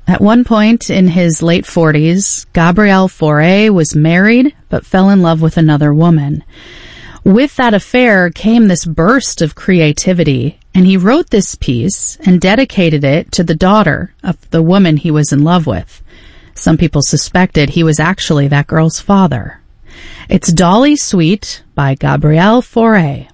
At one point in his late 40s, Gabriel Fauré was married but fell in love with another woman. With that affair came this burst of creativity, and he wrote this piece and dedicated it to the daughter of the woman he was in love with. Some people suspected he was actually that girl's father. It's Dolly Sweet by Gabriel Fauré.